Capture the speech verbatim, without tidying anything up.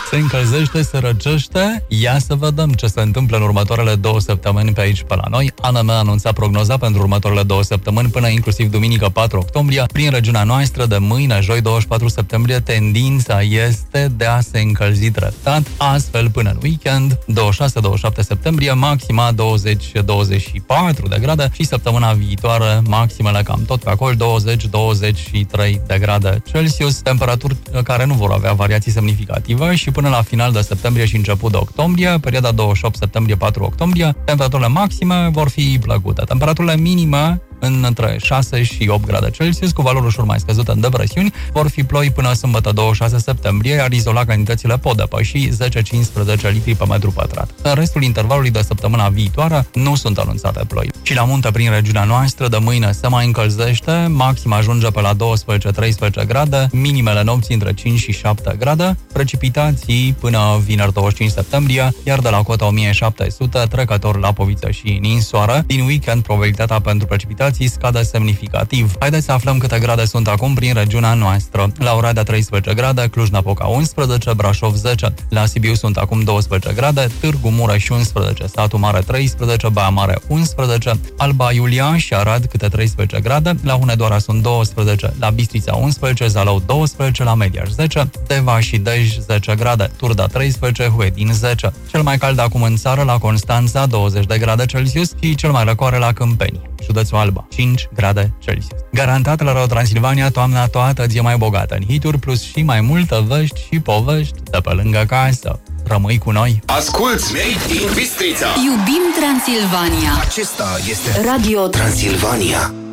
Se încălzește, se răcește. Ia să vedem ce se întâmplă în următoarele două săptămâni pe aici, pe la noi. A N M a anunțat prognoza pentru următoarele două săptămâni până inclusiv duminică patru octombrie. Prin regiunea noastră de mâine, joi douăzeci și patru septembrie, tendința este de a se încălzi treptat, astfel până în weekend, douăzeci și șase douăzeci și șapte septembrie, maxima douăzeci douăzeci și patru de grade și săptămâna viitoare maximele cam tot pe acolo, douăzeci douăzeci și trei de grade Celsius, temperaturi care nu vor avea variații semnificative și până la final de septembrie și început de octombrie, perioada douăzeci și opt septembrie patru octombrie, temperaturile maxime vor fi plăcute. Temperaturile minime între șase și opt grade Celsius, cu valori ușor mai scăzute în depresiuni, vor fi ploi până sâmbătă douăzeci și șase septembrie, iar izolat cantitățile pot depăși zece cincisprezece litri pe metru pătrat. În restul intervalului de săptămâna viitoare nu sunt anunțate ploi. Și la munte prin regiunea noastră de mâine se mai încălzește, maxima ajunge pe la doisprezece treisprezece grade, minimele nopții între cinci și șapte grade, precipitații până vineri douăzeci și cinci septembrie, iar de la cota o mie șapte sute trecător la Poviță și Ninsoară. Din weekend probabilitatea pentru precipitații scade semnificativ. Haideți să aflăm câte grade sunt acum prin regiunea noastră. La Oradea treisprezece grade, Cluj-Napoca unsprezece, Brașov zece, la Sibiu sunt acum douăsprezece grade, Târgu Mureș unsprezece, Satu Mare treisprezece, Baia Mare unsprezece, Alba Iulia și Arad câte treisprezece grade, la Hunedoara sunt douăsprezece, la Bistrița unsprezece, Zalău doisprezece, la Mediaș zece, Deva și Dej zece grade, Turda treisprezece, Huedin zece. Cel mai cald acum în țară la Constanța douăzeci de grade Celsius și cel mai răcoare la Câmpeni, județul Alba, cinci grade Celsius. Garantat la Radio Transilvania, toamna toată zi mai bogată în hituri, plus și mai multă vești și povești de pe lângă casă. Rămâi cu noi! Asculți Made in Bistrița! Iubim Transilvania! Acesta este Radio Transilvania.